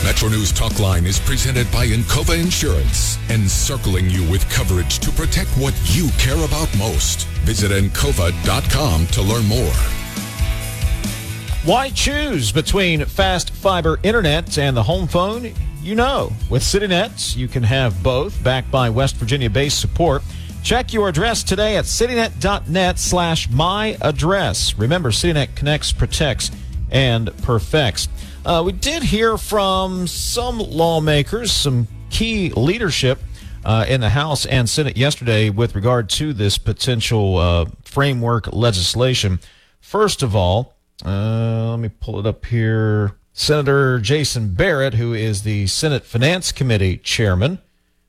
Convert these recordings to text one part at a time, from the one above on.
Metro News Talkline is presented by Encova Insurance, encircling you with coverage to protect what you care about most. Visit Encova.com to learn more. Why choose between fast fiber internet and the home phone? You know, with CityNet, you can have both, backed by West Virginia-based support. Check your address today at citynet.net/myaddress. Remember, CityNet connects, protects, and perfects. We did hear from some lawmakers, some key leadership in the House and Senate yesterday with regard to this potential framework legislation. First of all, let me pull it up here. Senator Jason Barrett, who is the Senate Finance Committee chairman.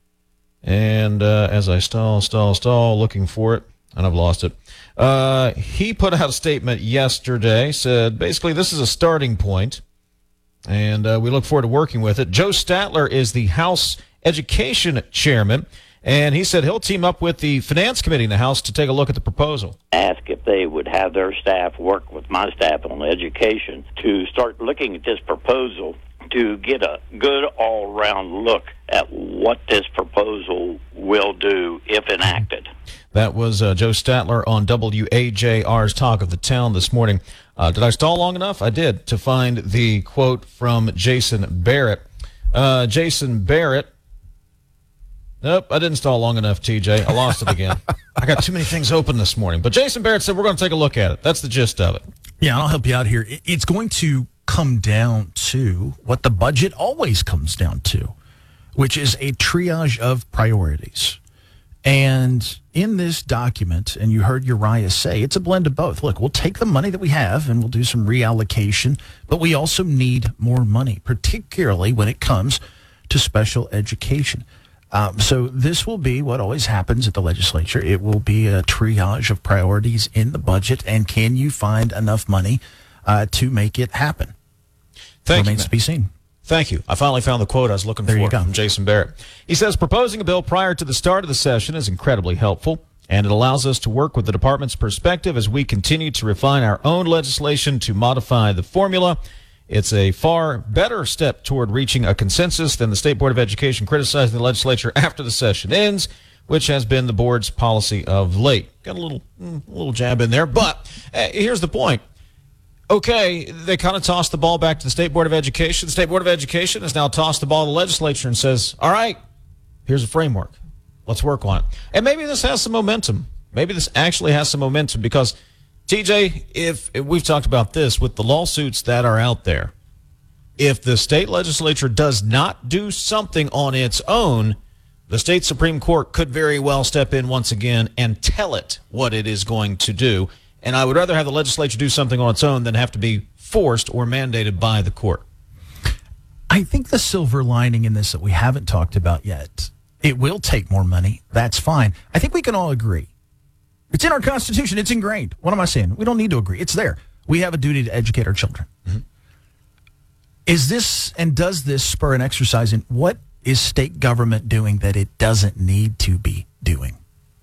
And as I stall, looking for it, and I've lost it. He put out a statement yesterday, said basically this is a starting point, and we look forward to working with it. Joe Statler is the House Education Chairman, and he said he'll team up with the Finance Committee in the House to take a look at the proposal. Ask if they would have their staff work with my staff on education to start looking at this proposal to get a good all-round look at what this proposal will do if enacted. That was Joe Statler on WAJR's Talk of the Town this morning. Did I stall long enough? I did, to find the quote from Jason Barrett. Jason Barrett. Nope, I didn't stall long enough, TJ. I lost it again. I got too many things open this morning. But Jason Barrett said we're going to take a look at it. That's the gist of it. Yeah, I'll help you out here. It's going to come down to what the budget always comes down to, which is a triage of priorities. And in this document, and you heard Uriah say, it's a blend of both. Look, we'll take the money that we have and we'll do some reallocation, but we also need more money, particularly when it comes to special education. So this will be what always happens at the legislature. It will be a triage of priorities in the budget, and can you find enough money to make it happen? Remains to be seen. Thank you. I finally found the quote I was looking for from Jason Barrett. He says, proposing a bill prior to the start of the session is incredibly helpful, and it allows us to work with the department's perspective as we continue to refine our own legislation to modify the formula. It's a far better step toward reaching a consensus than the State Board of Education criticizing the legislature after the session ends, which has been the board's policy of late. Got a little jab in there, but here's the point. Okay, they kind of tossed the ball back to the State Board of Education. The State Board of Education has now tossed the ball to the legislature and says, all right, here's a framework. Let's work on it. And maybe this has some momentum. Maybe this actually has some momentum because, TJ, if we've talked about this with the lawsuits that are out there, if the state legislature does not do something on its own, the state Supreme Court could very well step in once again and tell it what it is going to do. And I would rather have the legislature do something on its own than have to be forced or mandated by the court. I think the silver lining in this that we haven't talked about yet, it will take more money. That's fine. I think we can all agree. It's in our Constitution. It's ingrained. What am I saying? We don't need to agree. It's there. We have a duty to educate our children. Mm-hmm. Is this and does this spur an exercise in what is state government doing that it doesn't need to be doing?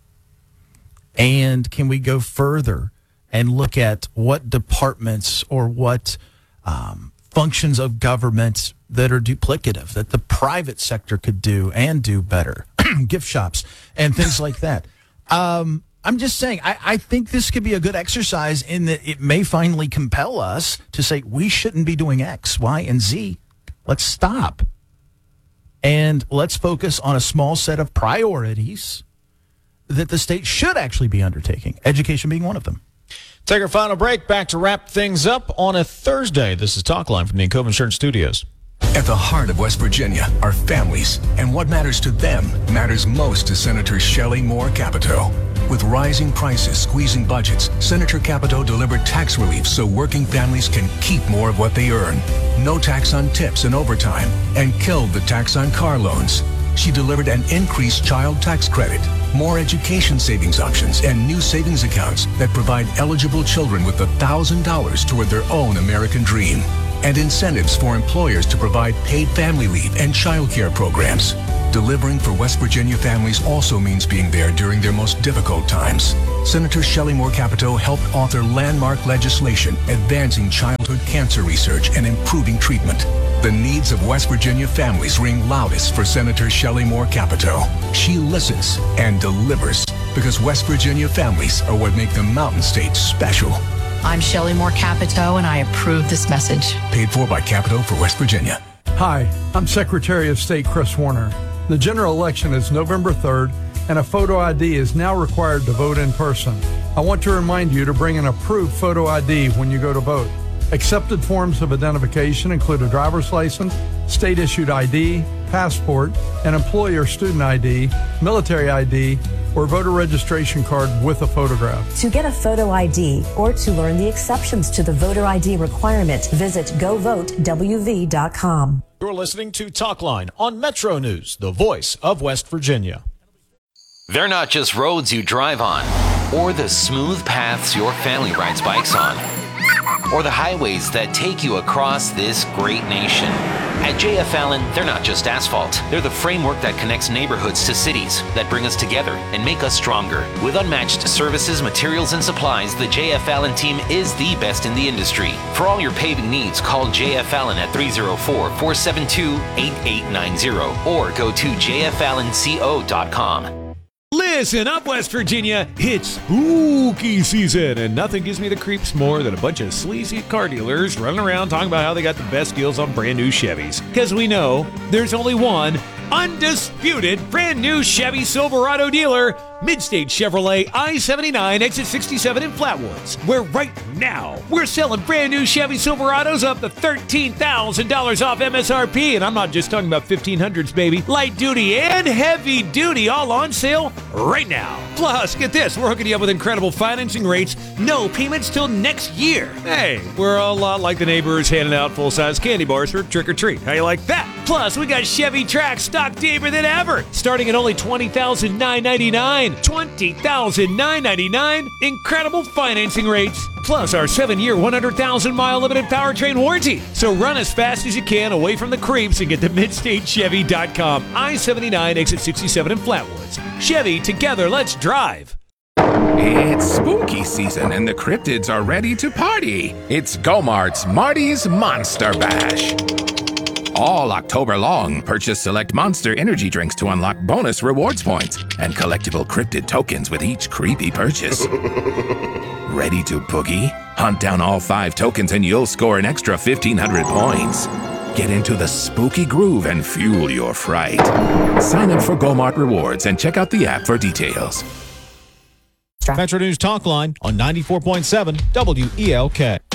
And can we go further and look at what departments or what functions of government that are duplicative, that the private sector could do and do better, gift shops and things like that. I'm just saying, I think this could be a good exercise in that it may finally compel us to say we shouldn't be doing X, Y, and Z. Let's stop. And let's focus on a small set of priorities that the state should actually be undertaking, education being one of them. Take our final break. Back to wrap things up on a Thursday. This is Talkline from the Encova Insurance Studios. At the heart of West Virginia are families, and what matters to them matters most to Senator Shelley Moore Capito. With rising prices squeezing budgets, Senator Capito delivered tax relief so working families can keep more of what they earn. No tax on tips and overtime, and killed the tax on car loans. She delivered an increased child tax credit, more education savings options, and new savings accounts that provide eligible children with $1,000 toward their own American dream, and incentives for employers to provide paid family leave and child care programs. Delivering for West Virginia families also means being there during their most difficult times. Senator Shelley Moore Capito helped author landmark legislation advancing childhood cancer research and improving treatment. The needs of West Virginia families ring loudest for Senator Shelley Moore Capito. She listens and delivers because West Virginia families are what make the Mountain State special. I'm Shelley Moore Capito, and I approve this message. Paid for by Capito for West Virginia. Hi, I'm Secretary of State Chris Warner. The general election is November 3rd, and a photo ID is now required to vote in person. I want to remind you to bring an approved photo ID when you go to vote. Accepted forms of identification include a driver's license, state-issued ID, passport, an employee or student ID, military ID, or voter registration card with a photograph. To get a photo ID or to learn the exceptions to the voter ID requirement, visit govotewv.com. You're listening to Talkline on Metro News, the voice of West Virginia. They're not just roads you drive on, or the smooth paths your family rides bikes on, or the highways that take you across this great nation. At JF Allen, they're not just asphalt. They're the framework that connects neighborhoods to cities, that bring us together and make us stronger. With unmatched services, materials, and supplies, the JF Allen team is the best in the industry. For all your paving needs, call JF Allen at 304-472-8890 or go to jfallenco.com. Listen up, West Virginia. It's spooky season, and nothing gives me the creeps more than a bunch of sleazy car dealers running around talking about how they got the best deals on brand new Chevys. Because we know there's only one undisputed brand new Chevy Silverado dealer, Midstate Chevrolet I-79 exit 67 in Flatwoods, where right now we're selling brand new Chevy Silverados up to $13,000 off MSRP, and I'm not just talking about 1500s, baby. Light duty and heavy duty all on sale right now. Plus, get this, we're hooking you up with incredible financing rates, no payments till next year. Hey, we're a lot like the neighbors handing out full-size candy bars for trick-or-treat. How you like that? Plus, we got Chevy Trax stock deeper than ever, starting at only $20,999. $20,999. Incredible financing rates. Plus our 7-year, 100,000-mile limited powertrain warranty. So run as fast as you can away from the creeps and get to MidstateChevy.com. I-79 exit 67 in Flatwoods. Chevy, together, let's drive. It's spooky season and the cryptids are ready to party. It's Go-Mart's Marty's Monster Bash. All October long, purchase select Monster energy drinks to unlock bonus rewards points and collectible cryptid tokens with each creepy purchase. Ready to boogie? Hunt down all 5 tokens and you'll score an extra 1,500 points. Get into the spooky groove and fuel your fright. Sign up for Go-Mart Rewards and check out the app for details. Metro News Talkline on 94.7 WELK.